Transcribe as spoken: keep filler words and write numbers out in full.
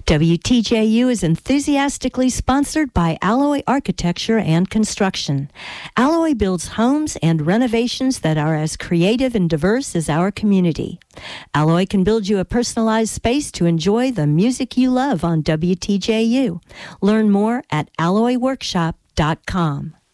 W T J U is enthusiastically sponsored by Alloy Architecture and Construction. Alloy builds homes and renovations that are as creative and diverse as our community. Alloy can build you a personalized space to enjoy the music you love on W T J U. Learn more at alloy workshop dot com.